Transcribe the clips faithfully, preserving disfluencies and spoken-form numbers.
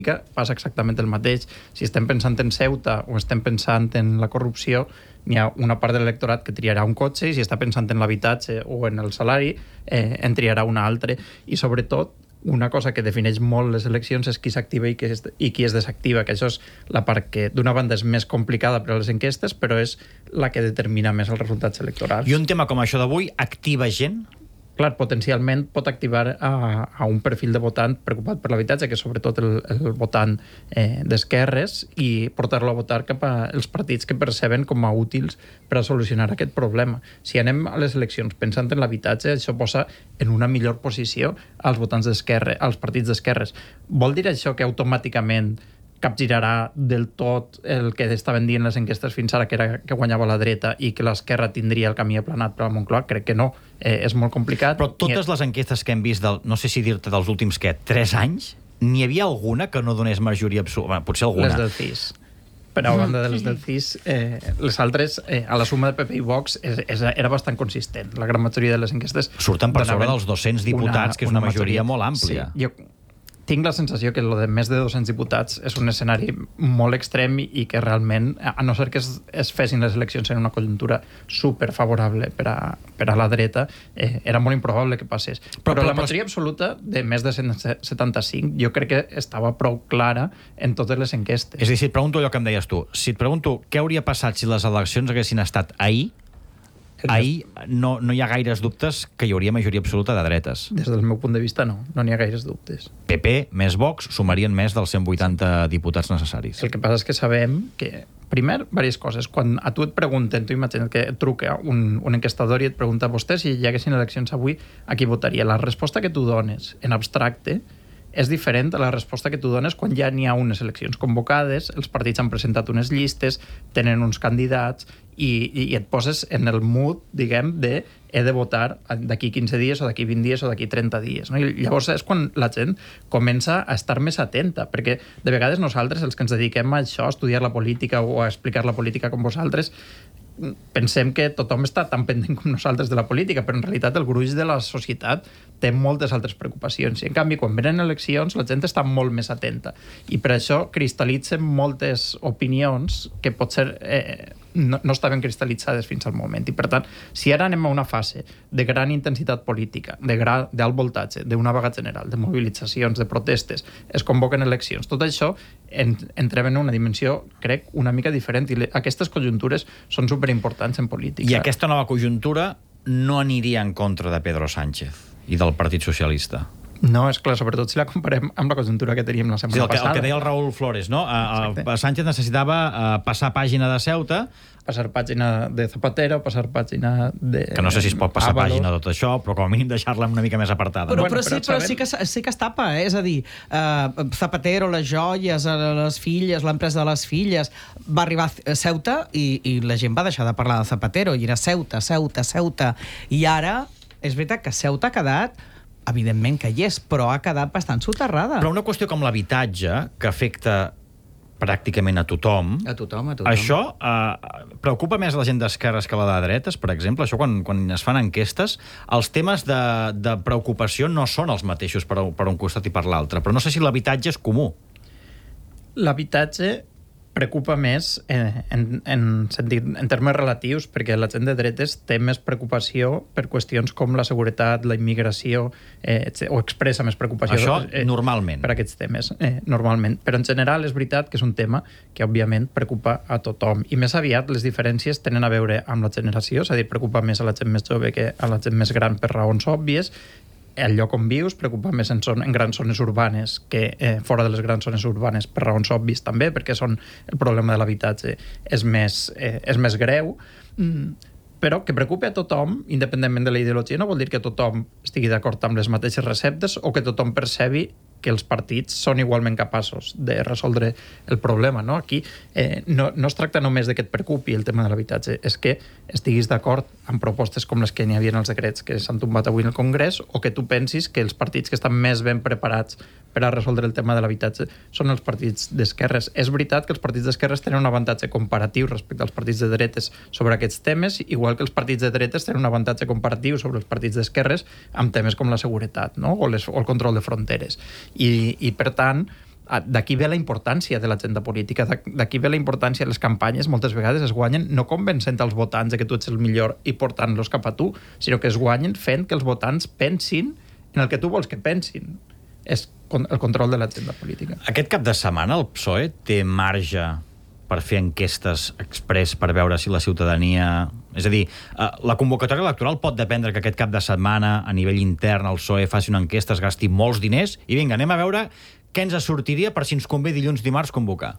passa exactament el mateix. Si estem pensant en Ceuta o estem pensant en la corrupció, n'hi ha una part de l'electorat que triarà un cotxe i si està pensant en l'habitatge o en el salari, eh, en triarà una altra. I sobretot, una cosa que defineix molt les eleccions és qui s'activa i, qui es, i qui es desactiva, que això és la part que d'una banda és més complicada per a les enquestes, però és la que determina més els resultats electorals. I un tema com això d'avui activa gent? Clar, potencialment pot activar a, a un perfil de votant preocupat per l'habitatge, que és sobretot el, el votant eh, d'esquerres, i portar-lo a votar cap als partits que perceben com a útils per a solucionar aquest problema. Si anem a les eleccions pensant en l'habitatge, això posa en una millor posició als votants d'esquerra, als partits d'esquerres. Vol dir això que automàticament capgirarà del tot el que estaven dient les enquestes fins ara, que era que guanyava la dreta i que l'esquerra tindria el camí aplanat per al Moncloa? Crec que no. Eh, és molt complicat. Però totes les enquestes que hem vist, del, no sé si dir-te dels últims, què, tres anys, n'hi havia alguna que no donés majoria absoluta? Potser alguna. Les del C I S. Però a banda de les del C I S, eh, les altres, eh, a la suma de P P i Vox, és, és, era bastant consistent. La gran majoria de les enquestes surten per sobre dels dos-cents diputats, una, que és una, una majoria, majoria molt àmplia. Sí, jo tinc la sensació que el de més de dos-cents diputats és un escenari molt extrem i que realment, a no ser que es, es fessin les eleccions en una conjuntura superfavorable per a, per a la dreta, eh, era molt improbable que passés. Però, però la majoria absoluta de més de cent setanta-cinc jo crec que estava prou clara en totes les enquestes. És a dir, si et pregunto allò que em deies tu, si et pregunto què hauria passat si les eleccions haguessin estat ahir, ahir no, no hi ha gaires dubtes que hi hauria majoria absoluta de dretes. Des del meu punt de vista, no. No n'hi ha gaires dubtes. P P més Vox sumarien més dels cent vuitanta diputats necessaris. El que passa és que sabem que, primer, diverses coses. Quan a tu et pregunten, tu imagina't que et truca un, un enquestador i et pregunta a vostè si hi haguessin eleccions avui, a qui votaria? La resposta que tu dones en abstracte és diferent a la resposta que tu dones quan ja n'hi ha unes eleccions convocades, els partits han presentat unes llistes, tenen uns candidats i, i et poses en el mood, diguem, de he de votar d'aquí quinze dies o d'aquí vint dies o d'aquí trenta dies. No? I llavors és quan la gent comença a estar més atenta, perquè de vegades nosaltres, els que ens dediquem a això, a estudiar la política o a explicar la política com vosaltres, pensem que tothom està tan pendent com nosaltres de la política, però en realitat el gruix de la societat té moltes altres preocupacions. I en canvi, quan venen eleccions, la gent està molt més atenta. I per això cristal·litzen moltes opinions que potser eh, no, no estaven cristal·litzades fins al moment. I per tant, si ara anem a una fase de gran intensitat política, de gra, d'alt voltatge, d'una vaga general, de mobilitzacions, de protestes, es convoquen eleccions, tot això en, entrem en una dimensió, crec, una mica diferent. I le, aquestes conjuntures són superimportants en política. I aquesta nova conjuntura no aniria en contra de Pedro Sánchez i del Partit Socialista? No, és clar, sobretot si la comparem amb la conjuntura que teníem la setmana sí, el que, passada. El que deia el Raúl Flores, no? A, a Sánchez necessitava a, passar pàgina de Ceuta, passar pàgina de Zapatero, passar pàgina de... Que no sé si es pot passar Ábalos. Pàgina de tot això, però com a mínim deixar-la una mica més apartada. Però, no? però, sí, però sí, que, sí que es tapa, eh? És a dir, uh, Zapatero, les joies, les filles, l'empresa de les filles, va arribar a Ceuta i, i la gent va deixar de parlar de Zapatero, i era Ceuta, Ceuta, Ceuta, i ara és veritat que Ceuta ha quedat, evidentment que hi és, però ha quedat bastant soterrada. Però una qüestió com l'habitatge, que afecta pràcticament a tothom... A tothom, a tothom. Això eh, preocupa més la gent d'esquerres que la de dretes, per exemple? Això quan, quan es fan enquestes, els temes de, de preocupació no són els mateixos per, per un costat i per l'altre, però no sé si l'habitatge és comú. L'habitatge preocupa més eh, en, en, sentit, en termes relatius, perquè la gent de dretes té més preocupació per qüestions com la seguretat, la immigració, eh, o expressa més preocupació. Això eh, normalment. Per aquests temes, eh, normalment. Però en general és veritat que és un tema que òbviament preocupa a tothom. I més aviat les diferències tenen a veure amb la generació, és a dir, preocupa més a la gent més jove que a la gent més gran per raons òbvies. El lloc on vius preocupa més en, son, en grans zones urbanes que eh, fora de les grans zones urbanes per raons òbvies també, perquè són, el problema de l'habitatge és més, eh, és més greu, mm, però que preocupi a tothom, independentment de la ideologia, no vol dir que tothom estigui d'acord amb les mateixes receptes o que tothom percebi que els partits són igualment capaços de resoldre el problema. No? Aquí eh, no, no es tracta només de que et preocupi el tema de l'habitatge, és que estiguis d'acord amb propostes com les que n'hi havia en els decrets que s'han tombat avui en el Congrés, o que tu pensis que els partits que estan més ben preparats per a resoldre el tema de l'habitatge són els partits d'esquerres. És veritat que els partits d'esquerres tenen un avantatge comparatiu respecte als partits de dretes sobre aquests temes, igual que els partits de dretes tenen un avantatge comparatiu sobre els partits d'esquerres amb temes com la seguretat, no? o, les, o el control de fronteres. I, i per tant, D'aquí ve la importància de l'agenda política, d'aquí ve la importància de les campanyes, moltes vegades es guanyen no convencent els votants de que tu ets el millor i portant-los cap a tu, sinó que es guanyen fent que els votants pensin en el que tu vols que pensin. És el control de l'agenda política. Aquest cap de setmana el P S O E té marge per fer enquestes express per veure si la ciutadania... És a dir, la convocatòria electoral pot dependre que aquest cap de setmana, a nivell intern, el P S O E faci una enquesta, es gasti molts diners, i vinga, anem a veure què ens sortiria per si ens convé dilluns, dimarts, convocar.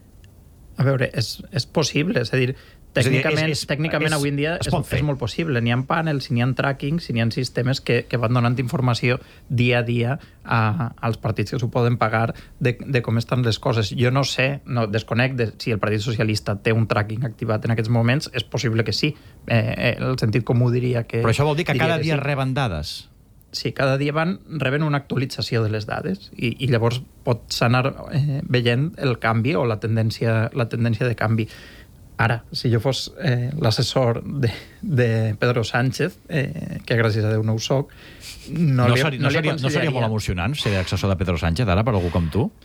A veure, és, és possible, és a dir, tècnicament, és, és, tècnicament és, avui en dia és, és molt possible. N'hi ha panels, n'hi ha trackings, n'hi ha sistemes que, que van donant informació dia a dia a, als partits que s'ho poden pagar de, de com estan les coses. Jo no sé, no desconec de si el Partit Socialista té un tracking activat en aquests moments, és possible que sí. Eh, el sentit comú diria que... Però això vol dir que cada que dia sí. reben dades? Sí, cada dia van reben una actualització de les dades i, i llavors pots anar eh, veient el canvi o la tendència, la tendència de canvi. Ara, si jo fos eh, l'assessor de, de Pedro Sánchez, eh, que gràcies a Déu no ho soc, no, no, li, seria, no, no, li seria, no seria molt emocionant ser assessor de Pedro Sánchez ara per algú com tu?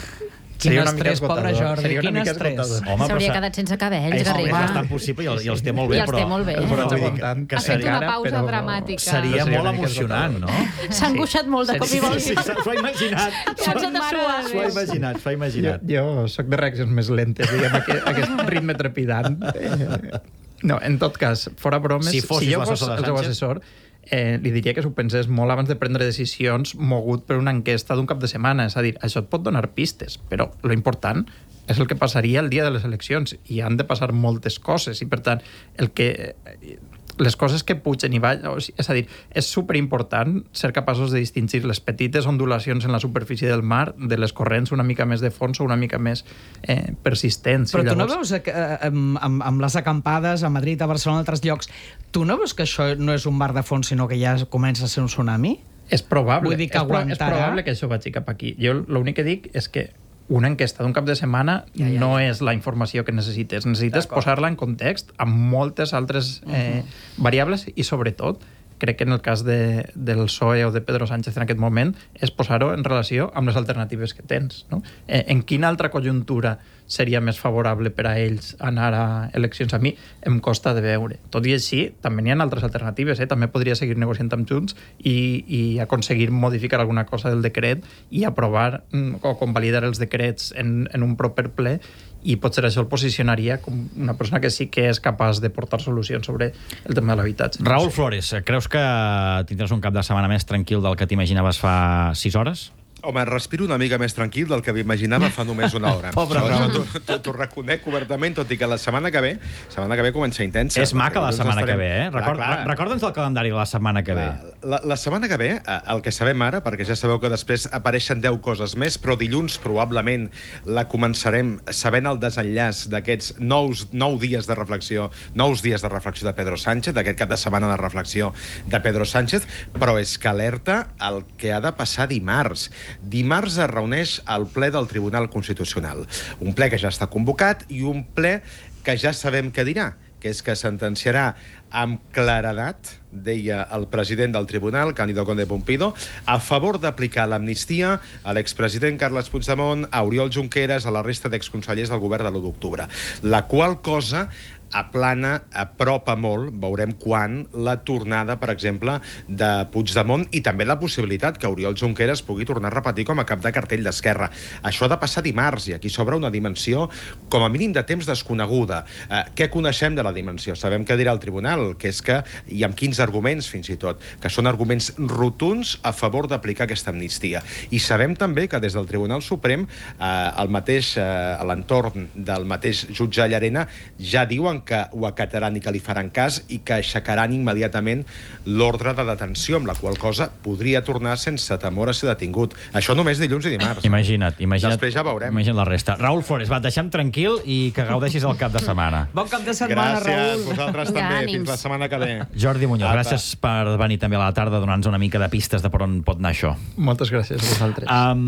Quin estrès, pobre Jordi, seria una quin mica estrès. esgotador. S'hauria quedat sense cabells, és, Garriga. És bastant possible i els, i els té molt bé, I els però... té molt bé. Però vull dir que, que que Ha fet seria, una pausa però dramàtica. seria Seria molt una mica emocionant, no? S'ha angoixat molt de cop i volta. Sí, sí, s'ho ha imaginat. Ja ens ha de suar. S'ho ha imaginat, s'ho ha Jo, imaginat. jo soc de reaccions més lentes, diguem, aquest, aquest ritme trepidant. Eh, no, en tot cas, fora bromes, Si si, fossis si jo fos l'assessor de el seu Sánchez- assessor, eh, li diria que s'ho pensés molt abans de prendre decisions mogut per una enquesta d'un cap de setmana. És a dir, això et pot donar pistes, però lo important és el que passaria el dia de les eleccions i han de passar moltes coses i, per tant, el que... les coses que pugen i ballen... O sigui, és a dir, és superimportant ser capaços de distingir les petites ondulacions en la superfície del mar de les corrents una mica més de fons o una mica més eh, persistents. Però I tu no llavors... veus, eh, amb, amb, amb les acampades a Madrid, a Barcelona, a altres llocs, tu no veus que això no és un mar de fons, sinó que ja comença a ser un tsunami? És probable. Vull dir que és, pro és aguantarà. probable que això vagi cap aquí. Jo l'únic que dic és que una enquesta d'un cap de setmana ja, ja, ja. no és la informació que necessites. Necessites posar-la en context amb moltes altres eh, uh-huh. variables i, sobretot, crec que en el cas de, del P S O E o de Pedro Sánchez en aquest moment és posar-ho en relació amb les alternatives que tens. No? Eh, en quina altra conjuntura seria més favorable per a ells anar a eleccions? A mi em costa de veure. Tot i així, també n'hi ha altres alternatives. Eh? També podria seguir negociant amb Junts i, i aconseguir modificar alguna cosa del decret i aprovar o convalidar els decrets en, en un proper ple, i potser això el posicionaria com una persona que sí que és capaç de portar solucions sobre el tema de l'habitatge. Raül Flores, creus que tindràs un cap de setmana més tranquil del que t'imaginaves fa sis hores? Home, respiro una mica més tranquil del que m'imaginava fa només una hora. Pobre Raül. T'ho reconec obertament, tot i que la setmana que ve, la setmana que ve comença intensa. És maca la setmana que ve, eh? Record, clar, clar. Recorda'ns el calendari de la setmana que ve. La, la setmana que ve, el que sabem ara, perquè ja sabeu que després apareixen deu coses més, però dilluns probablement la començarem sabent el desenllaç d'aquests nous, nou dies de reflexió, nous dies de reflexió de Pedro Sánchez, d'aquest cap de setmana de reflexió de Pedro Sánchez, però és que alerta el que ha de passar dimarts. Dimarts es reuneix el ple del Tribunal Constitucional. Un ple que ja està convocat i un ple que ja sabem què dirà, que és que sentenciarà amb claredat, deia el president del tribunal, Cándido Conde Pumpido, a favor d'aplicar l'amnistia a l'expresident Carles Puigdemont, a Oriol Junqueras, a la resta d'exconsellers del govern de l'u d'octubre. La qual cosa aplana, apropa molt, veurem quan, la tornada, per exemple, de Puigdemont i també la possibilitat que Oriol Junqueras pugui tornar a repetir com a cap de cartell d'Esquerra. Això ha de passar dimarts i aquí s'obre una dimensió com a mínim de temps desconeguda. Eh, què coneixem de la dimensió? Sabem què dirà el tribunal, que és que, i amb quins arguments fins i tot, que són arguments rotuns a favor d'aplicar aquesta amnistia. I sabem també que des del Tribunal Suprem, eh, el mateix, eh, a l'entorn del mateix jutge Llarena, ja diuen que ho acataran i que li faran cas i que aixecaran immediatament l'ordre de detenció, amb la qual cosa podria tornar sense temor a ser detingut. Això només dilluns i dimarts. Imagina't, imagina't. Després ja veurem. Imagina't la resta. Raül Flores, va, et deixem tranquil i que gaudeixis el cap de setmana. Bon cap de setmana, Gràcies, Raül. vosaltres també. Ànims. Fins la setmana que ve. Jordi Muñoz, Apa. gràcies per venir també a la tarda donant-nos una mica de pistes de per on pot anar això. Moltes gràcies a vosaltres.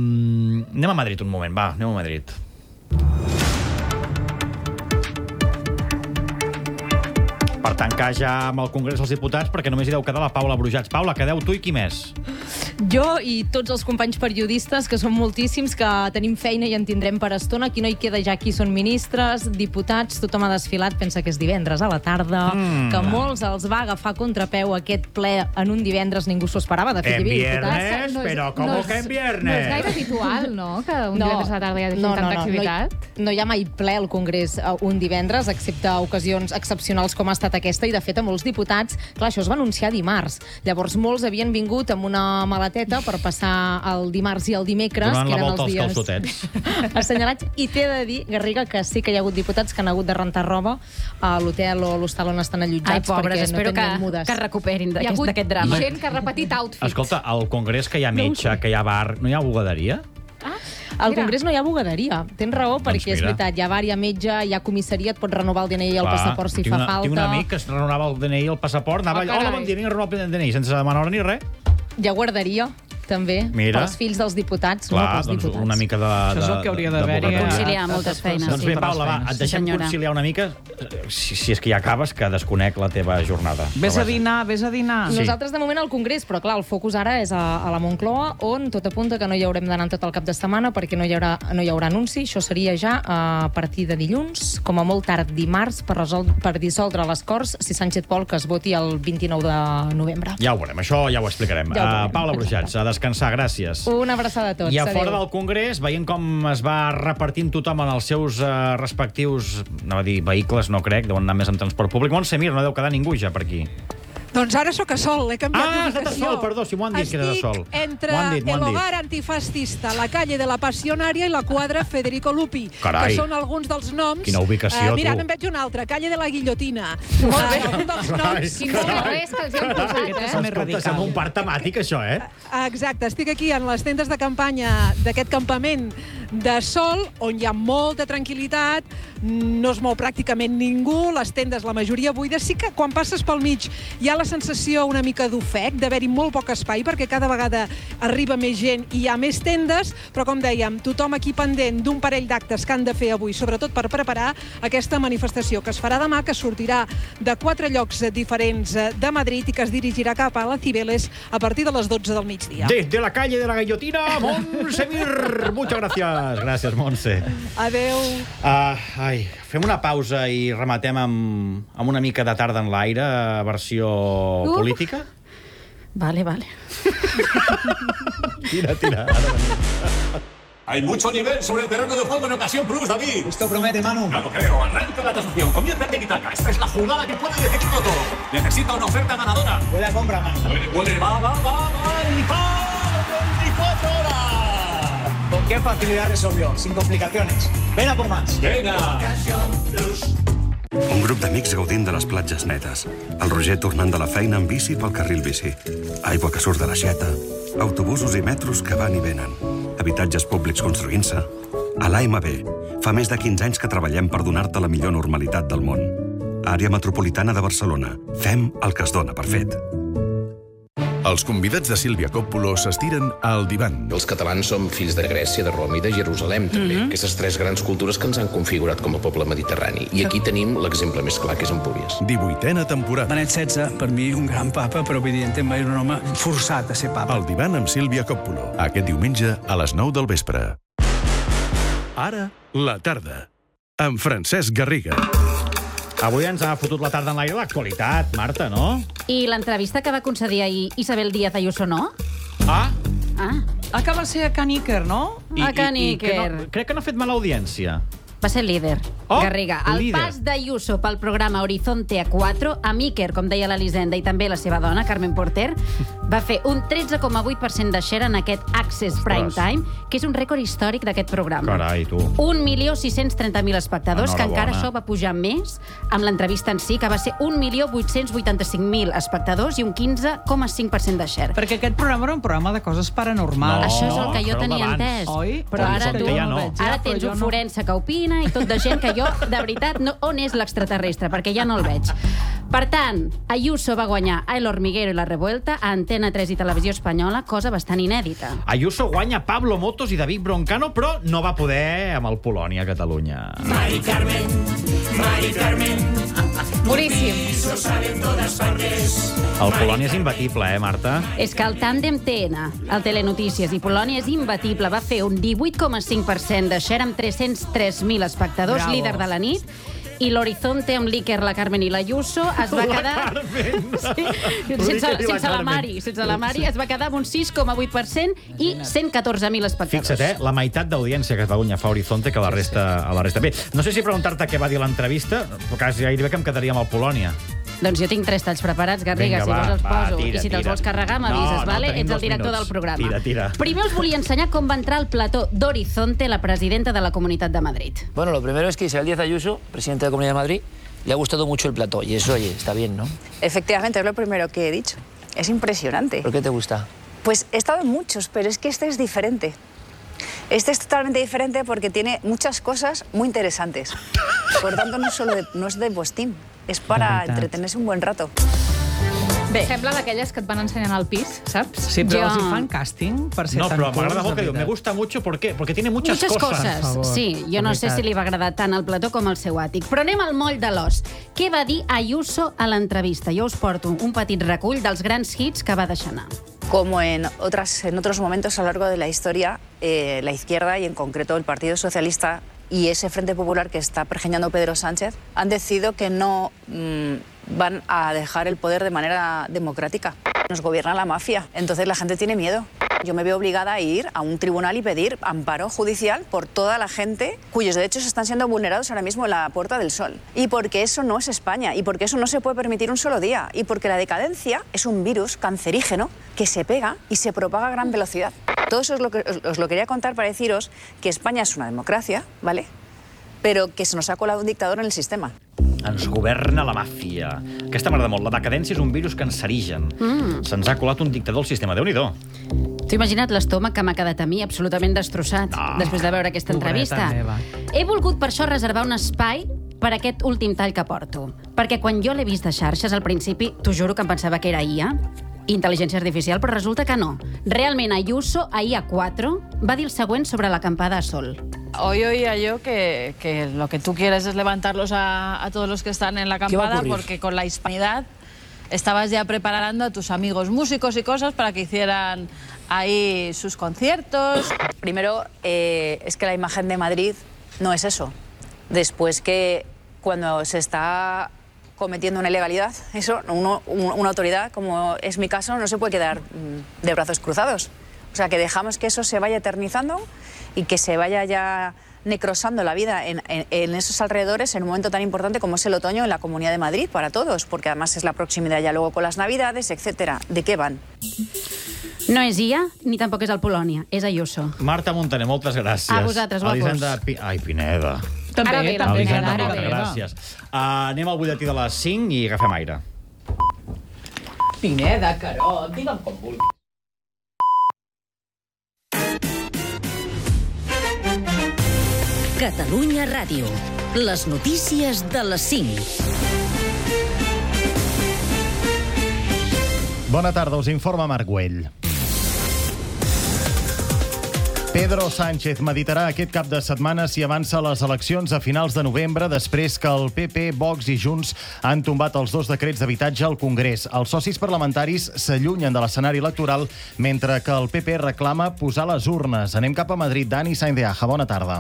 Um, anem a Madrid un moment, va, anem a Madrid. Per tancar ja amb el Congrés dels Diputats, perquè només hi deu quedar la Paula Brujats. Paula, quedeu tu i qui més? Jo i tots els companys periodistes, que són moltíssims, que tenim feina i en tindrem per estona. Aquí no hi queda ja qui són ministres, diputats, tothom ha desfilat, pensa que és divendres a la tarda, mm. que molts els va agafar a contrapeu aquest ple en un divendres, ningú s'ho esperava. De fet, en hi havia diputats... viernes, No és- però com no és- que en viernes? No és gaire habitual, no?, que un No, divendres a la tarda hi hagi no, no, tanta no, activitat. No hi, no hi ha mai ple al Congrés eh, un divendres, excepte ocasions excepcionals com ha estat aquesta, i de fet a molts diputats, clar, això es va anunciar dimarts. Llavors molts havien vingut amb una maleteta per passar el dimarts i el dimecres, Donant que la eren volta els als dies calçotets. assenyalats, i t'he de dir, Garriga, que sí que hi ha hagut diputats que han hagut de rentar roba a l'hotel o a l'hostal on estan allotjats. Ai, pobres, perquè espero no que, tenien mudes. que recuperin Hi ha d'aquest hagut d'aquest drama. gent que ha repetit outfits. Escolta, al Congrés que hi ha metge, que hi ha bar, no hi ha bugaderia? Al Mira. Congrés no hi ha bugaderia. Tens raó, perquè és mira. veritat, hi ha bar, hi ha metge, hi ha comissaria, et pots renovar el D N I i el passaport si tinc fa una, falta. Tinc un amic que es renovava el D N I i el passaport, anava Oh, allà, hola, carai. bon dia, vinc a renovar el D N I, sense demanar hora ni res. Hi ha guarderia, també, Mira. pels fills dels diputats, no Clar, pels doncs diputats. una mica de... Això és el que hauria d'haver-hi, de- de- eh? Conciliar moltes feines. Doncs Sí, bé, per les Paula, va, feines. et Sí, deixem senyora. conciliar una mica, eh, si, si és que ja acabes, que desconec la teva jornada. Vés Però a vaja. dinar, vés a dinar. Sí. Nosaltres, de moment, al Congrés, però clar, el focus ara és a, a la Moncloa, on tot apunta que no hi haurem d'anar tot el cap de setmana perquè no hi haurà, no hi haurà anunci. Això seria ja a partir de dilluns, com a molt tard dimarts, per, resol per dissoldre les Corts, si Sánchez vol que es voti el vint-i-nou de novembre. Ja ho veurem, això ja ho explicarem. Ja ho veurem, Uh, Paula Brujats, a descansar, gràcies. Una abraçada a tots. I a Adéu. fora del Congrés, veient com es va repartint tothom en els seus uh, respectius, anava a dir vehicles, no crec, deuen anar més en transport públic. Montse Mir, no deu quedar ningú ja per aquí. Doncs ara sóc a Sol, he canviat Ah, has anat a d'ubicació. Sol, perdó, si m'ho han dit que eres a Sol. Estic entre M'ho han dit, m'ho han el dit. hogar antifascista, la calle de la Passionaria i la quadra Federico Lupi, Carai. que són alguns dels noms. Quina ubicació, Eh, mira, tu. en veig un altre, calle de la Guillotina. Molt bé. Un dels noms. Quins carrers que els hi han posat, Aquest és eh? més Escolta, radical. sembla un parc temàtic, això, eh? Ah, Exacte, estic aquí en les tendes de campanya d'aquest campament de Sol, on hi ha molta tranquil·litat, no es mou pràcticament ningú, les tendes, la majoria buides. Sí que quan passes pel mig hi ha la sensació una mica d'ofec, d'haver-hi molt poc espai, perquè cada vegada arriba més gent i hi ha més tendes, però com dèiem, tothom aquí pendent d'un parell d'actes que han de fer avui, sobretot per preparar aquesta manifestació que es farà demà, que sortirà de quatre llocs diferents de Madrid i que es dirigirà cap a la Cibeles a partir de les dotze del migdia. Desde la calle de la Guillotina, Montse Mir. Muchas gracias. Gràcies, Montse. Adeu. Uh, ai, fem una pausa i rematem amb, amb una mica de tarda en l'aire, versió Uh. política. Vale, vale. Tira, tira. Ara venim. Hay mucho nivel sobre el terreno de juego en ocasión plus, David. Esto promete, Manu. No lo creo. Arranca la transacción. Comienza Tiki-Taka. Esta es la jugada que puede definirlo todo. Necesita una oferta ganadora. Buena compra, Manu. Puede, puede. Va, va, va, va. Y va. veinticuatro horas. ¿Con qué facilidad resolvió? Sin complicaciones. Ven a por más. Venga. Un grup d'amics gaudint de les platges netes. El Roger tornant de la feina en bici pel carril bici. Aigua que surt de l'aixeta. Autobusos i metros que van i venen. Habitatges públics construint-se. A l'A M B, fa més de quinze anys que treballem per donar-te la millor normalitat del món. Àrea Metropolitana de Barcelona. Fem el que es dona per fet. Els convidats de Sílvia Coppola s'estiren al divan. Els catalans som fills de Grècia, de Roma i de Jerusalem, també. Mm-hmm. Aquestes tres grans cultures que ens han configurat com a poble mediterrani. I aquí tenim l'exemple més clar, que és Empúries. divuitena temporada. Benet setze, per mi, un gran papa, però evidentment era un home forçat a ser papa. El divan amb Sílvia Coppola. Aquest diumenge a les nou del vespre. Ara, la tarda. Amb Francesc Garriga. Avui ens ha fotut la tarda en l'aire l'actualitat, Marta, no? I l'entrevista que va concedir ahir Isabel Díaz Ayuso, no? Ah, Ah, Acaba de ser a Can Iker, no? A Can i que Iker. no, crec que no ha fet mala audiència. va ser líder. Oh, Garriga. El líder. pas d'Ayuso pel programa Horizonte a quatre, amb Iker, com deia l'Elisenda, i també la seva dona, Carmen Porter, va fer un tretze coma vuit per cent de share en aquest Access Prime Time, que és un rècord històric d'aquest programa. Carai, tu. un milió sis-cents trenta mil espectadors, que encara Enhorabona. això va pujar més amb l'entrevista en si, que va ser un milió vuit-cents vuitanta-cinc mil espectadors i un quinze coma cinc per cent de share. Perquè aquest programa era un programa de coses paranormals. No, Això és el que jo però tenia d'abans. entès. Oi? Però ara Horizonte tu ja no. ara Però tens jo un no. forense que opina i tot de gent que jo, de veritat, no, on és l'extraterrestre? Perquè ja no el veig. Per tant, Ayuso va guanyar a El Hormiguero i La Revuelta a Antena tres i Televisió Espanyola, cosa bastant inèdita. Ayuso guanya Pablo Motos i David Broncano, però no va poder amb el Polònia a Catalunya. Mari Carmen, Mari Carmen. Boníssim. El Polònia és imbatible, eh, Marta? És que el tàndem T N, el Telenotícies i Polònia és imbatible. Va fer un divuit coma cinc per cent de share amb tres-cents tres mil espectadors, Bravo. líder de la nit. I l'Horizonte amb l'Iker, la Carmen i la Ayuso es va La quedar... Carmen! Sí, sense, L'Iker i la sense la Carmen. Mari, sense la Mari es va quedar amb un sis coma vuit per cent i cent catorze mil espectadors. Fixa't, eh? La meitat d'audiència a Catalunya fa Horizonte que la resta, a la resta. Bé, no sé si preguntar-te què va dir l'entrevista, però quasi gairebé que em quedaria amb el Polònia. Doncs jo tinc tres talls preparats, Garriga, Vinga, si vols els va, poso. va, tira, I si te'ls tira. vols carregar, m'avises, No, no, vale? tenim Ets el dos director minuts. del programa. Tira, tira. Primer us volia ensenyar com va entrar al plató d'Horizonte la presidenta de la Comunitat de Madrid. Bueno, lo primero es que Isabel Díaz Ayuso, presidenta de la Comunidad de Madrid, le ha gustado mucho el plató. Y eso, oye, está bien, ¿no? Efectivamente, es lo primero que he dicho. Es impresionante. ¿Por qué te gusta? Pues he estado en muchos, pero es que este es diferente. Este es totalmente diferente porque tiene muchas cosas muy interesantes. Por tanto, no, solo de, no es de postín, es para entretenerse un buen rato. Bé. Sembla d'aquelles que et van ensenyant al pis, saps? Sí, però Jo- els hi fan càsting per ser No, tan però cool, m'agrada molt de que diu, me veritat. gusta mucho, ¿por qué? Porque tiene muchas, Muchas cosas. coses, sí. Jo no sé si li va agradar tant al plató com al seu àtic. Però anem al moll de l'os. Què va dir Ayuso a l'entrevista? Jo us porto un petit recull dels grans hits que va deixar anar. Como en, otras, en otros momentos a lo largo de la historia, eh, la izquierda y en concreto el Partido Socialista y ese Frente Popular que está pergeñando Pedro Sánchez han decidido que no mmm, van a dejar el poder de manera democrática. Nos gobierna la mafia, entonces la gente tiene miedo. Yo me veo obligada a ir a un tribunal y pedir amparo judicial por toda la gente cuyos derechos están siendo vulnerados ahora mismo en la Puerta del Sol. Y porque eso no es España, y porque eso no se puede permitir un solo día, y porque la decadencia es un virus cancerígeno que se pega y se propaga a gran velocidad. Todo eso es lo que, os, os lo quería contar para deciros que España es una democracia, ¿vale? Pero que se nos ha colado un dictador en el sistema. Ens governa la màfia. Aquesta m'agrada molt. La decadència és un virus cancerigen. Mm. Se'ns ha colat un dictador al sistema. Déu-n'hi-do. T'ho imagina't l'estómac que m'ha quedat a mi absolutament destrossat No. després de veure aquesta entrevista. Pobreta meva. He volgut per això reservar un espai per aquest últim tall que porto. Perquè quan jo l'he vist de xarxes, al principi, t'ho juro que em pensava que era I A, intel·ligència artificial, però resulta que no. Realment, Ayuso, ahir a quatre, va dir el següent sobre l'acampada a Sol. Hoy oía yo que, que lo que tú quieres es levantarlos a, a todos los que están en la ¿Qué va a acampada ocurrir? porque con la hispanidad estabas ya preparando a tus amigos músicos y cosas para que hicieran ahí sus conciertos. Primero, eh, es que la imagen de Madrid no es eso. Después que cuando se está cometiendo una ilegalidad, eso, uno- un- una autoridad, como es mi caso, no se puede quedar mm, de brazos cruzados. O sea, que dejamos que eso se vaya eternizando y que se vaya ya necrosando la vida en, en- en esos alrededores en un momento tan importante como es el otoño en la Comunidad de Madrid para todos, porque además es la proximidad ya luego con las Navidades, etcétera. ¿De qué van? No és I A, ni tampoc és el Polònia, és Ayuso. Marta Montaner, moltes gràcies. A vosaltres, guapos. Elisenda Pi... Ai, Pineda. També, Ara bé, també. Elisenda, ara moltes bé. gràcies. Uh, anem al butlletí de les cinc i agafem aire. Pineda, Carol, digue'm com vulguis. Catalunya Ràdio. Les notícies de les cinc. Bona tarda, us informa Marc Güell. Pedro Sánchez meditarà aquest cap de setmana si avança les eleccions a finals de novembre després que el P P, Vox i Junts han tombat els dos decrets d'habitatge al Congrés. Els socis parlamentaris s'allunyen de l'escenari electoral mentre que el P P reclama posar les urnes. Anem cap a Madrid. Dani Sainz de Aja, bona tarda.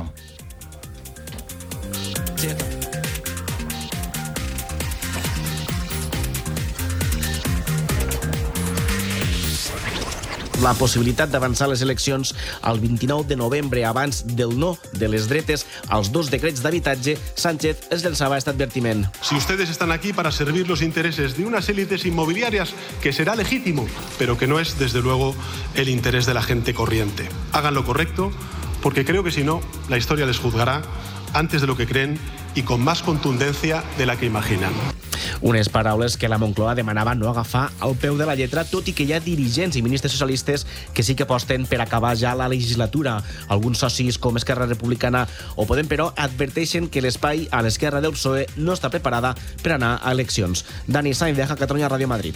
La possibilitat d'avançar les eleccions al vint-i-nou de novembre abans del no de les dretes als dos decrets d'habitatge, Sánchez es llançava aquest advertiment. Si ustedes están aquí para servir los intereses de unas élites inmobiliarias, que será legítimo, pero que no es, desde luego, el interés de la gente corriente. Hagan lo correcto, porque creo que si no, la historia les juzgará antes de lo que creen y con más contundencia de la que imaginan. Unes paraules que la Moncloa demanava no agafar al peu de la lletra, tot i que hi ha dirigents i ministres socialistes que sí que aposten per acabar ja la legislatura. Alguns socis, com Esquerra Republicana o Podem, però, adverteixen que l'espai a l'esquerra del P S O E no està preparada per anar a eleccions. Dani Sainz, de Catalunya Ràdio Madrid.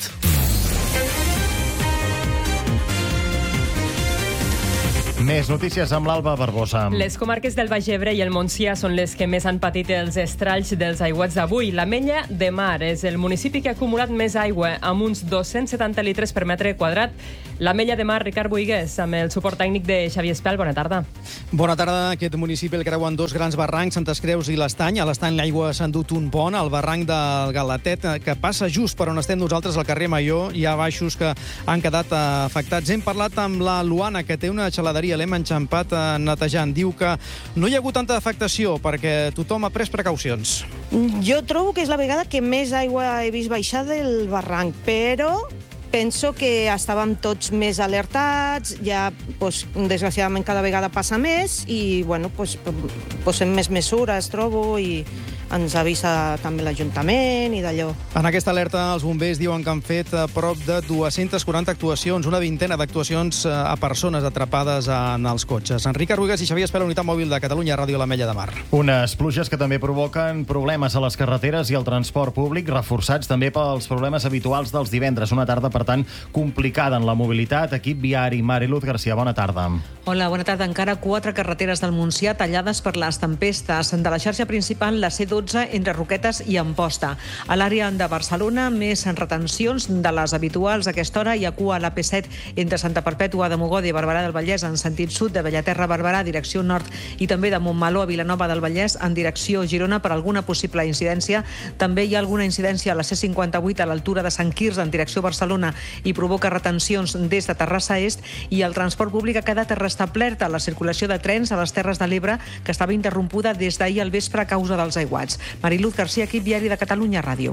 Més notícies amb l'Alba Barbosa. Les comarques del Baix Ebre i el Montsià són les que més han patit els estralls dels aiguats d'avui. L'Ametlla de Mar és el municipi que ha acumulat més aigua, amb uns dos-cents setanta litres per metre quadrat. L'Ametlla de Mar, Ricard Boigues, amb el suport tècnic de Xavier Espel. Bona tarda. Bona tarda. Aquest municipi el creuen dos grans barrancs, Santes Creus i l'Estany. A l'Estany l'aigua s'ha endut un pont, el barranc del Galatet, que passa just per on estem nosaltres, al carrer Maior. Hi ha baixos que han quedat afectats. Hem parlat amb la Luana, que té una xaladeria, l'hem enxampat netejant. Diu que no hi ha hagut tanta afectació perquè tothom ha pres precaucions. Jo trobo que és la vegada que més aigua he vist baixar del barranc, però penso que estàvem tots més alertats, ja, pues, desgraciadament, cada vegada passa més i, bueno, pues, posem més mesures, trobo, i ens avisa també l'Ajuntament i d'allò. En aquesta alerta, els bombers diuen que han fet a prop de dues-centes quaranta actuacions, una vintena d'actuacions a persones atrapades en els cotxes. Enric Arrugues i Xavier Espel, unitat mòbil de Catalunya Ràdio, l'Ametlla de Mar. Unes pluges que també provoquen problemes a les carreteres i al transport públic, reforçats també pels problemes habituals dels divendres. Una tarda, per tant, complicada en la mobilitat. Equip viari, Mariluz García, bona tarda. Hola, bona tarda. Encara quatre carreteres del Montsià tallades per les tempestes. De la xarxa principal, la C dotze, entre Roquetes i Amposta. A l'àrea de Barcelona, més retencions de les habituals a aquesta hora. Hi ha cua a l'A P set entre Santa Perpètua de Mogoda i Barberà del Vallès en sentit sud, de Bellaterra a Barberà, direcció nord, i també de Montmeló a Vilanova del Vallès en direcció Girona per alguna possible incidència. També hi ha alguna incidència a la C cinquanta-vuit a l'altura de Sant Quirze en direcció Barcelona i provoca retencions des de Terrassa Est, i el transport públic ha quedat restablerta la circulació de trens a les Terres de l'Ebre, que estava interrompuda des d'ahir al vespre a causa dels aiguats. Mariluz García, equip viari de Catalunya Ràdio.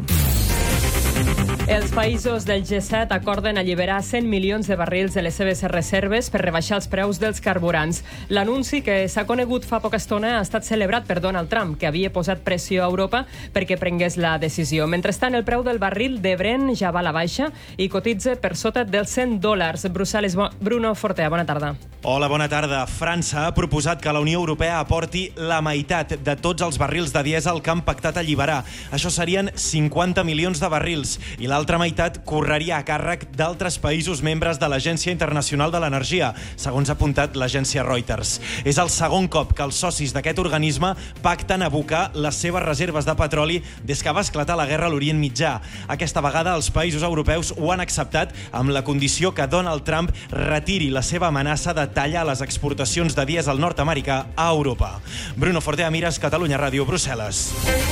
Els països del G set acorden alliberar cent milions de barrils de les seves reserves per rebaixar els preus dels carburants. L'anunci, que s'ha conegut fa poca estona, ha estat celebrat per Donald Trump, que havia posat pressió a Europa perquè prengués la decisió. Mentrestant, el preu del barril de Brent ja va a la baixa i cotitza per sota dels cent dòlars. Brussel·les, Bruno Fortea, bona tarda. Hola, bona tarda. França ha proposat que la Unió Europea aporti la meitat de tots els barrils de dièsel que han pactat alliberar. Això serien cinquanta milions de barrils, i l'altra meitat correria a càrrec d'altres països membres de l'Agència Internacional de l'Energia, segons ha apuntat l'agència Reuters. És el segon cop que els socis d'aquest organisme pacten abocar les seves reserves de petroli des que va esclatar la guerra a l'Orient Mitjà. Aquesta vegada els països europeus ho han acceptat amb la condició que Donald Trump retiri la seva amenaça de tallar les exportacions de dièsel nord-americà a Europa. Bruno Fortea, Mires, Catalunya Ràdio, Brussel·les.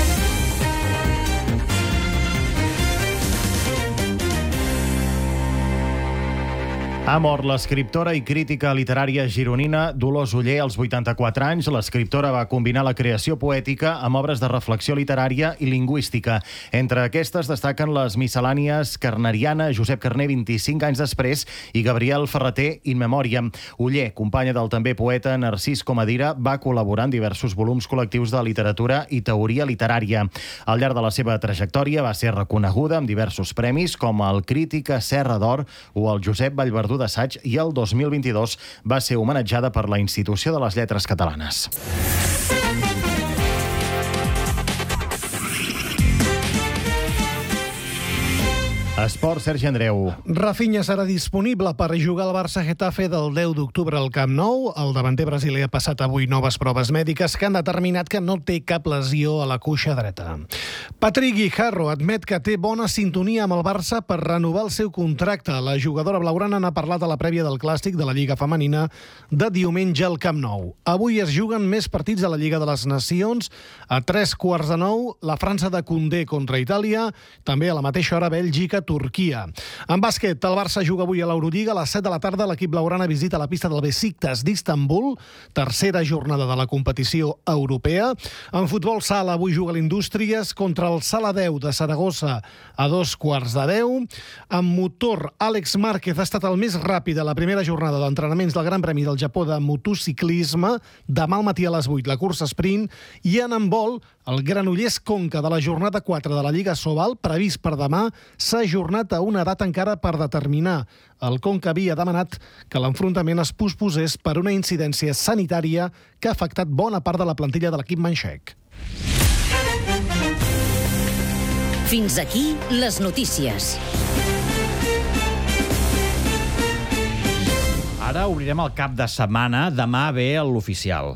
Ha mort l'escriptora i crítica literària gironina Dolors Oller als vuitanta-quatre anys. L'escriptora va combinar la creació poètica amb obres de reflexió literària i lingüística. Entre aquestes destaquen les miscel·lànies Carneriana, Josep Carner, vint-i-cinc anys després, i Gabriel Ferreter, In Memoriam. Oller, companya del també poeta Narcís Comadira, va col·laborar en diversos volums col·lectius de literatura i teoria literària. Al llarg de la seva trajectòria va ser reconeguda amb diversos premis, com el Crítica Serra d'Or o el Josep Vallverdú d'assaig, i el dos mil vint-i-dos va ser homenatjada per la Institució de les Lletres Catalanes. Esport, Sergi Andreu. Rafinha serà disponible per jugar al Barça-Getafe del deu d'octubre al Camp Nou. El davanter brasiler ha passat avui noves proves mèdiques que han determinat que no té cap lesió a la cuixa dreta. Patrick Guijarro admet que té bona sintonia amb el Barça per renovar el seu contracte. La jugadora blaugrana n'ha parlat a la prèvia del Clàssic de la Lliga Femenina de diumenge al Camp Nou. Avui es juguen més partits a la Lliga de les Nacions. A tres quarts de nou, la França de Koundé contra Itàlia. També a la mateixa hora, Bèlgica Turquia. En bàsquet, el Barça juga avui a l'Eurolliga. A les set de la tarda, l'equip blaugrana visita la pista del Besiktas d'Istanbul, tercera jornada de la competició europea. En futbol sala, avui juga l'Indústries contra el Saladeu de Saragossa a dos quarts de deu. En motor, Àlex Márquez ha estat el més ràpid a la primera jornada d'entrenaments del Gran Premi del Japó de motociclisme. Demà al matí a les vuit, la cursa sprint. I en handbol, el Granollers Conca de la jornada quatre de la Lliga Sobal, previst per demà, s'ha ajornat a una data encara per determinar. El Conca havia demanat que l'enfrontament es posposés per una incidència sanitària que ha afectat bona part de la plantilla de l'equip manxec. Fins aquí les notícies. Ara obrirem el cap de setmana. Demà ve l'oficial.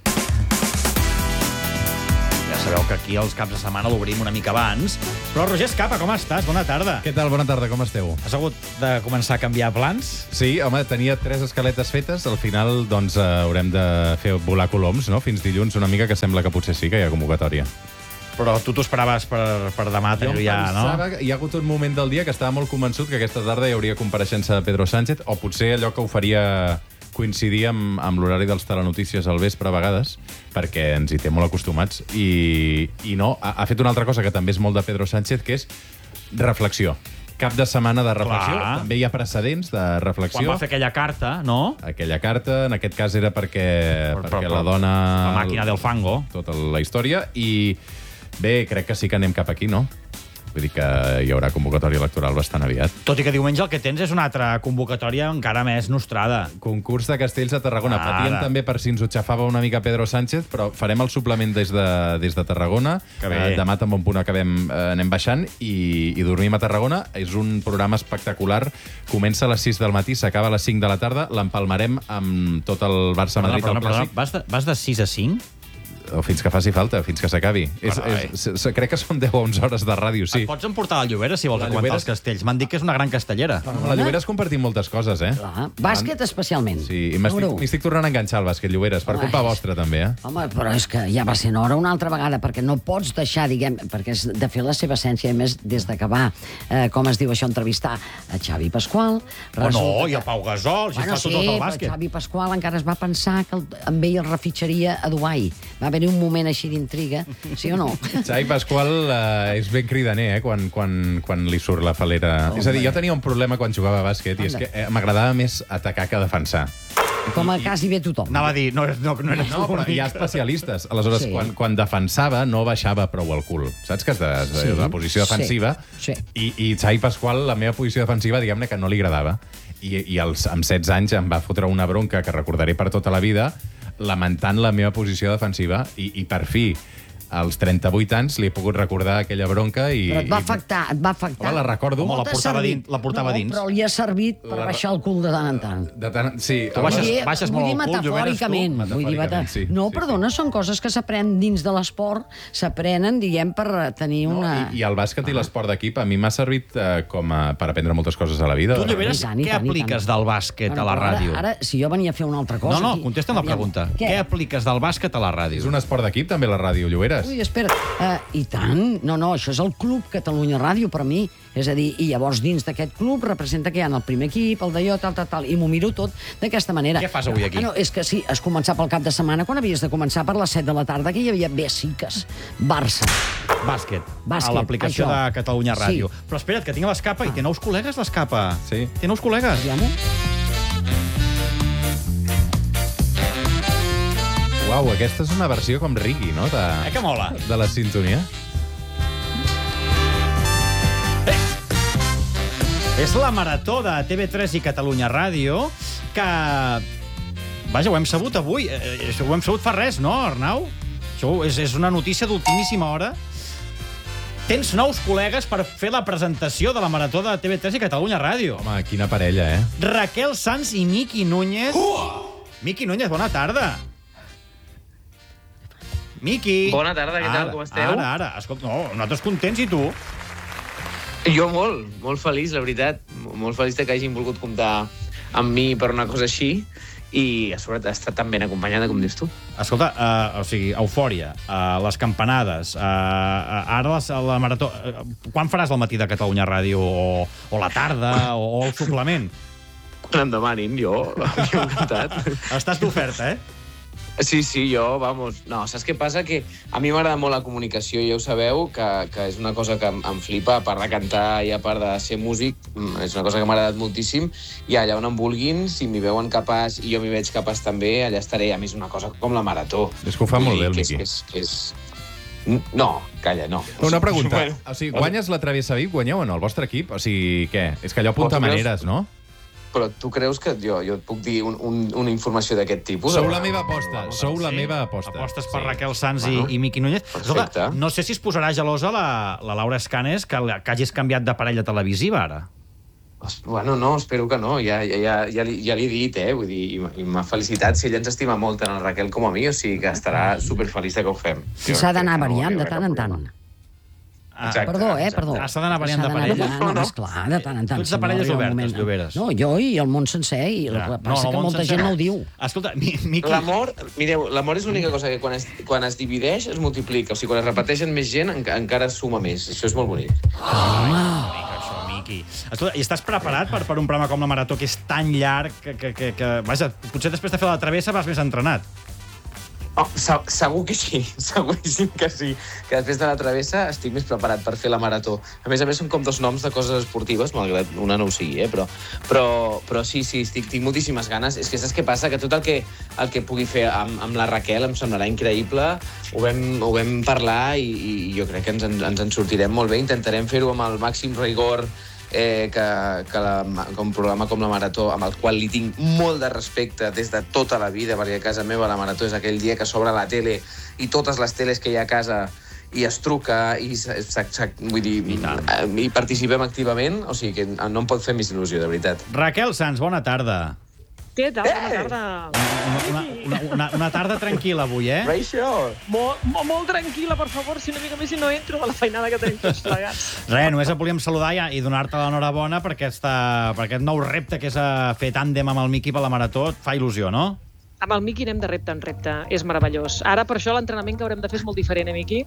Ja sabeu que aquí els caps de setmana l'obrim una mica abans. Però, Roger Escapa, com estàs? Bona tarda. Què tal? Bona tarda, com esteu? Has hagut de començar a canviar plans? Sí, home, tenia tres escaletes fetes. Al final, doncs, haurem de fer volar coloms, no? Fins dilluns, una mica, que sembla que potser sí que hi ha convocatòria. Però tu t'ho esperaves per, per demà tenir ja, no? Jo pensava que hi ha hagut un moment del dia que estava molt convençut que aquesta tarda hi hauria compareixença de Pedro Sánchez, o potser allò que ho faria coincidir amb, amb l'horari dels telenotícies al vespre a vegades, perquè ens hi té molt acostumats. I, i no, ha, ha fet una altra cosa que també és molt de Pedro Sánchez, que és reflexió. Cap de setmana de reflexió. Clar. També hi ha precedents de reflexió. Quan va fer aquella carta, no? Aquella carta, en aquest cas era perquè, per, perquè per, la dona... La màquina del fango. Tota la història. I bé, crec que sí que anem cap aquí, no? Vull dir que hi haurà convocatòria electoral bastant aviat. Tot i que diumenge el que tens és una altra convocatòria encara més nostrada. Concurs de castells a Tarragona. Ara. Patien també per si ens ho xafava una mica Pedro Sánchez, però farem el suplement des de, des de Tarragona. Eh, demà tan bon punt acabem, eh, anem baixant i, i dormim a Tarragona. És un programa espectacular. Comença a les sis del matí, s'acaba a les cinc de la tarda. L'empalmarem amb tot el Barça-Madrid. Perdona, perdona, perdona. Vas, de, vas de sis a cinc? O fins que faci falta, fins que s'acabi. És, és, és, crec que són deu o onze hores de ràdio, sí. Et pots emportar la Llobera, si vols aguantar els castells. M'han dit que és una gran castellera. Amb la Llobera es compartim moltes coses, eh? Clar. Bàsquet especialment. Sí, i m'estic estic tornant a enganxar el bàsquet, Lloberes, per culpa vostra, també, eh? Home, però és que ja va ser hora una altra vegada, perquè no pots deixar, diguem, perquè és de fer la seva essència, a més, des d'acabar, eh, com es diu això, entrevistar a Xavi Pasqual. Oh, no, i a Pau Gasol, si bueno, fa tot sí, el bàsquet. Xavi Pasqual encara es va pensar que el, amb ell el refitxaria a Dubai. Va haver-hi un moment així d'intriga, sí o no? Xavi Pasqual eh, és ben cridaner, eh, quan, quan, quan li surt la falera. Oh, és a dir, jo tenia un problema quan jugava a bàsquet, i és que eh, m'agradava més atacar que defensar. Com a quasi bé tothom. Anava a dir, no, no, no eres no, però hi ha especialistes. Aleshores, sí. quan, quan defensava, no baixava prou el cul. Saps que és de, de, de la posició defensiva? Sí. sí. I, I Xavi Pasqual, la meva posició defensiva, diguem-ne que no li agradava. I, i als, amb setze anys em va fotre una bronca que recordaré per tota la vida, lamentant la meva posició defensiva, i, i per fi, als trenta-vuit anys, li he pogut recordar aquella bronca i... Però et va afectar, et va afectar. Home, la recordo. Home, la portava, dins, la portava no, dins. Però li ha servit per la... baixar el cul de tant en tant. De tant, sí. Tu baixes, baixes vull molt dir el cul, metafòricament. Vull dir, meta... sí, no, sí, perdona, sí. són coses que s'aprenen dins de l'esport, s'aprenen, diguem, per tenir una... No, i, I el bàsquet ah. i l'esport d'equip a mi m'ha servit eh, com a, per aprendre moltes coses a la vida. Tu, Lloberes, què tant, apliques del bàsquet bueno, a la ràdio? Ara, ara, si jo venia a fer una altra cosa... No, no, aquí, contesta'm la pregunta. Què? què apliques del bàsquet a la ràdio? És un esport d'equip, també, la ràdio, Lloberes? Ui, espera, uh, i tant. No, no, això és el Club Catalunya Ràdio, per mi. És a dir, i llavors dins d'aquest club representa que hi ha el primer equip, el d'allò, tal, tal, tal, i m'ho miro tot d'aquesta manera. Què fas avui aquí? Ah, no, és que sí, has començat pel cap de setmana, quan havies de començar per les set de la tarda, que hi havia Bèsiques, Barça. Bàsquet, Bàsquet a l'aplicació això. de Catalunya Ràdio. Sí. Però espera't, que tinc l'Escapa, ah. i té nous col·legues, l'Escapa. Sí. Té nous col·legues. Aviam-ho. Uau, aquesta és una versió com Riggy, no? De, eh que mola? De la sintonia. Eh! És la marató de T V tres i Catalunya Ràdio, que... Vaja, ho hem sabut avui. Eh, ho hem sabut fa res, no, Arnau? Això és, és una notícia d'ultimíssima hora. Tens nous col·legues per fer la presentació de la marató de T V tres i Catalunya Ràdio. Home, quina parella, eh? Raquel Sanz i Miqui Núñez. Uh! Miqui Núñez, bona tarda. Miqui. Bona tarda, què tal, com esteu? Ara, ara. Escolta, no, nosaltres contents, i tu? Jo molt, molt feliç, la veritat. Molt feliç que hagin volgut comptar amb mi per una cosa així. i a sobre està tan ben acompanyada, com dius tu. Escolta, uh, o sigui, Eufòria, uh, les campanades, uh, uh, ara les, la marató... Uh, quan faràs el matí de Catalunya Ràdio o, o la tarda o, o el suplement? Quan em demanin, jo, jo encantat. Estàs d'oferta, eh? Sí, sí, jo, vamos... No, saps què passa? Que a mi m'agrada molt la comunicació, ja ho sabeu, que, que és una cosa que em, em flipa, a part de cantar i a part de ser músic, és una cosa que m'ha agradat moltíssim, i allà on em vulguin, si m'hi veuen capaç i jo m'hi veig capaç també, allà estaré. A mi és una cosa com la marató. És que ho fa molt bé, el Miqui. Miqui. És, és, és... No, calla, no. Una pregunta. Bueno, O sigui, guanyes la Travessa Vic, guanyeu o no, el vostre equip? O sigui, què? És que allò apunta tu creus- maneres, no? Però tu creus que jo, jo et puc dir un, un, una informació d'aquest tipus? Sou la meva aposta, sou la Sí. meva aposta. Apostes per Raquel Sanz Bueno, i, i Miqui Núñez. Escolta, no sé si es posarà gelosa la, la Laura Escanes que, que hagis canviat de parella televisiva, ara. Bueno, no, espero que no. Ja, ja, ja, ja, li, ja li he dit, eh? Vull dir, i, i m'ha felicitat. Si ella ens estima molt, tant el Raquel com a mi, o sigui que estarà superfeliç de que ho fem. S'ha d'anar variant de tant en tant. Exacte, Perdó, eh, perdó. Ah, s'ha d'anar variant S'ha de d'anar parella. variant, home, esclar, de tant en tant. Tu ets de si no, parelles arriba un obertes, moment- Lloberes. No, jo i el món sencer, i el que passa que molta gent no ho diu. Escolta, mi, Miqui... L'amor, mireu, l'amor és l'única cosa que quan es, quan es divideix es multiplica. O sigui, quan es repeteixen més gent, enca, encara es suma més. Això és molt bonic. Això, Miqui. Escolta, i estàs preparat per, per un programa com la Marató, que és tan llarg que, que, que, que... Vaja, potser després de fer la travessa vas més entrenat. Oh, se, segur que sí, seguríssim que sí. Que després de la travessa estic més preparat per fer la marató. A més a més, són com dos noms de coses esportives, malgrat una no ho sigui, eh? però, però, però sí, sí, estic, tinc moltíssimes ganes. És que saps què passa? Que tot el que, el que pugui fer amb, amb la Raquel em semblarà increïble. Ho vam, ho vam parlar i, i jo crec que ens, en, ens en sortirem molt bé. Intentarem fer-ho amb el màxim rigor eh, que, que la, com un programa com la Marató, amb el qual li tinc molt de respecte des de tota la vida, perquè a casa meva la Marató és aquell dia que s'obre la tele i totes les teles que hi ha a casa i es truca i, s, s, s, vull dir, I, i participem activament, o sigui que no em pot fer més il·lusió, de veritat. Raquel Sanz, bona tarda. Què tal? Bona tarda. Una, una, una, una tarda tranquil·la avui, eh? Molt, molt, molt tranquil·la, per favor, si una mica més i no entro a la feinada que tenim tots plegats. Res, només et volíem saludar i, i donar-te l'enhorabona per, aquesta, per aquest nou repte que és a fer tàndem amb el Miqui per la Marató. Et fa il·lusió, no? Amb el Miqui anem de repte en repte. És meravellós. Ara, per això, l'entrenament que haurem de fer és molt diferent, eh, Miqui?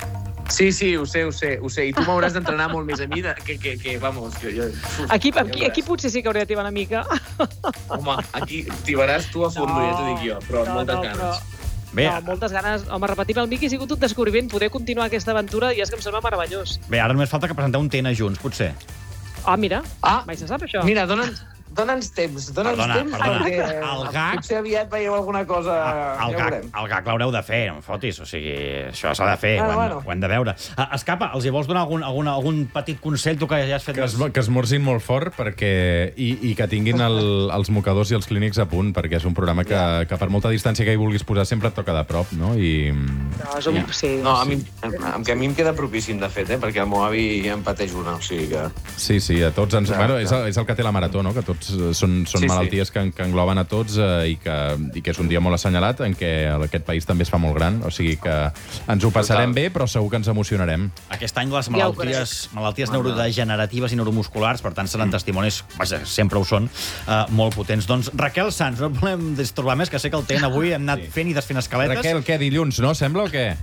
Sí, sí, ho sé, ho sé, ho sé. I tu m'hauràs d'entrenar molt més a mi, de, que, que, que, vamos... Jo, jo, uf, Aquí, ja aquí, veuràs. aquí potser sí que hauré de tibar una mica. Home, aquí tibaràs tu a fondo, no, ja t'ho dic jo, però amb no, moltes no, ganes. Bé, no, moltes ganes. Home, repetir amb el Miqui ha sigut un descobriment. Poder continuar aquesta aventura i és que em sembla meravellós. bé, ara només falta que presenteu un T N junts, potser. Ah, mira, Ah, mai se sap això. Mira, dona'ns dona'ns temps, dona'ns Perdona, temps, perdona. perquè El gag- potser aviat veieu alguna cosa... El ja gag, veurem. el gag l'haureu de fer, no em fotis. O sigui, això s'ha de fer, Bueno, ho, hem, bueno. ho hem de veure. Uh, Escapa, els hi vols donar algun, algun, algun petit consell, tu que ja has fet... Que, es, que esmorcin molt fort perquè, i, i que tinguin el, els mocadors i els clínics a punt, perquè és un programa que, que per molta distància que hi vulguis posar sempre et toca de prop, no? I, No, és un... sí. No, a mi, a, que a mi em queda propíssim, de fet, eh? perquè el meu avi ja em pateix una, o sigui que... sí, sí, a tots ens... Exacte. Bueno, és, el, és el que té la Marató, no? Que tots eh, són, són Sí, sí. malalties que, que engloben a tots eh, i, que, i que és un dia molt assenyalat en què aquest país també es fa molt gran. O sigui que ens ho passarem bé, però segur que ens emocionarem. Aquest any les Ja ho malalties, malalties neurodegeneratives i neuromusculars, per tant, seran testimonis, vaja, sempre ho són, uh, molt potents. Doncs Raquel Sanz, no et volem disturbar més, que sé que el ten avui hem anat fent i desfent escaletes. Raquel, què, dilluns, no? Sembla o què?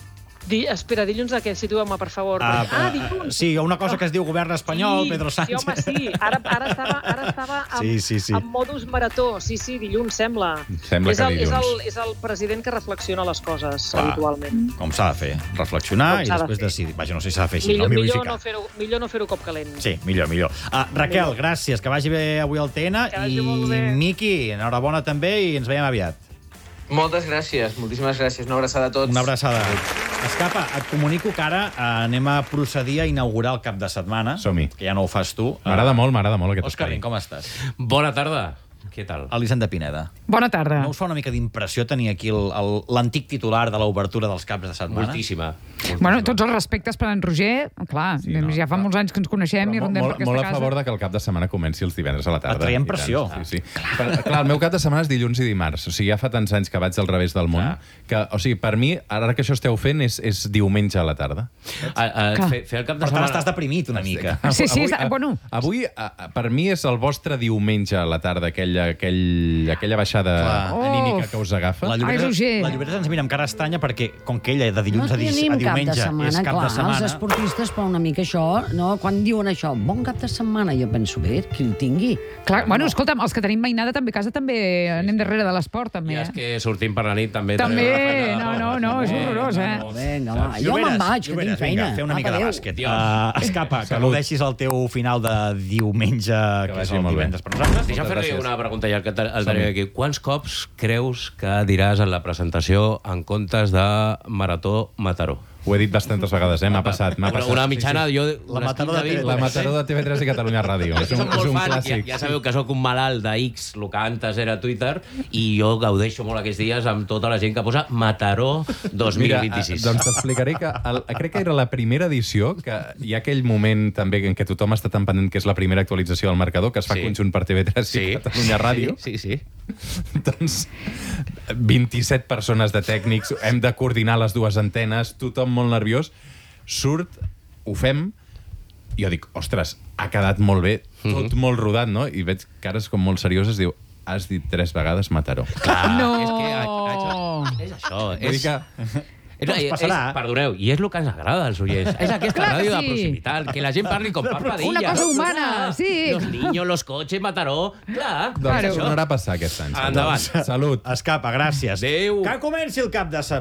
Di, espera, dilluns a què? Situa'm, per favor. Ah, ah, dilluns. sí, una cosa que es diu govern espanyol, Sí, Pedro Sánchez. Sí, home, sí. Ara, ara estava, ara estava amb, Sí, sí, sí. amb modus marató. Sí, sí, dilluns, sembla. Sembla és que el, dilluns. És el, és el president que reflexiona les coses, Clar. habitualment. Com s'ha de fer? Reflexionar Com i s'ha de després fer. decidir. Vaja, no sé si s'ha de fer així, millor, no m'hi vull millor, ficar. no fer-ho millor no fer-ho cop calent. Sí, millor, millor. Uh, Raquel, gràcies, que vagi bé avui al T N. Que vagi I molt bé. Miqui, enhorabona també i ens veiem aviat. Moltes gràcies, moltíssimes gràcies. Una abraçada a tots. Una abraçada. Escapa, et comunico que ara eh, anem a procedir a inaugurar el cap de setmana. Som-hi. Que ja no ho fas tu. M'agrada molt, m'agrada molt aquest Òscar, espai. com estàs? Bona tarda. Què tal? Elisenda Pineda. Bona tarda. No us fa una mica d'impressió tenir aquí el- el- l'antic titular de l'obertura dels caps de setmana? Moltíssima. Bueno, tots els respectes per en Roger, clar, sí, no, ja fa molts anys que ens coneixem i rondem per Molt, aquesta molt a casa. favor de que el cap de setmana comenci els divendres a la tarda. Et traiem I tant. pressió. Sí, sí. Clar. clar, el meu cap de setmana és dilluns i dimarts. O sigui, ja fa tants anys que vaig al revés del món, que, o sigui, per mi, ara que això esteu fent, és, és diumenge a la tarda. A, a, Clar. fer, fer el cap de Per tant, setmana... estàs deprimit una mica. Sí, sí, avui, està- bueno. Avui, a- a- per mi, és el vostre diumenge a la tarda, aquell aquell, aquell, aquella baixada Clar. anímica que us agafa. La Llobera, la Llobera ens mira amb cara estranya perquè, com que ella de dilluns no a, dis, a tenim cap de diumenge setmana, és cap clar, de setmana... els esportistes, però una mica això, no? Quan diuen això, bon cap de setmana, jo penso, bé, qui el tingui. Clar, bueno, escolta'm, els que tenim mainada també a casa també anem darrere de l'esport, també. I Eh? és que sortim per la nit també... També, tenim una no, feina no, no, és horrorós, eh? Vinga, va, jo Lloberes, me'n vaig, que Lloberes, tinc feina. Vinga, fer una mica Apa, de adéu. bàsquet. Uh, escapa, que gaudeixis el teu final de diumenge, que, que és el divendres per nosaltres. Deixa'm fer-li una pregunta ja que el tenim aquí. Quants cops creus que diràs en la presentació en comptes de Marató Mataró? Ho he dit bastantes vegades, eh? M'ha passat. M'ha Una, passat. una mitjana, jo... La unes Mataró de quinze, TV3. La Mataró de T V tres i Catalunya Ràdio. És un, Soc és molt un fan, ja, clàssic. ja sabeu que sóc un malalt de X, el que antes era Twitter, i jo gaudeixo molt aquests dies amb tota la gent que posa Mataró dos mil vint-i-sis. Mira, doncs t'explicaré que el, crec que era la primera edició, que hi ha aquell moment també en què tothom està tan pendent que és la primera actualització del marcador, que es fa Sí. conjunt per T V tres i Sí. Catalunya Ràdio. Sí, sí, sí. Doncs vint-i-set persones de tècnics, hem de coordinar les dues antenes, tothom molt nerviós. Surt, ho fem, i jo dic, ostres, ha quedat molt bé, tot molt rodat, no? I veig cares com molt serioses, diu, has dit tres vegades Mataró. Clar, No! és que a- és això. Vull dir És, que... és, Doncs és, passarà. perdoneu, i és el que ens agrada als oients. És aquesta Clar que ràdio de sí. proximitat, que la gent parli com parla d'ella. Una cosa humana, sí. Los niños, los coches, Mataró... Clar, Doncs Claro. això tornarà a passar aquest any. Endavant. Salut. Escapa, gràcies. Adéu. Que comenci el cap de setmana.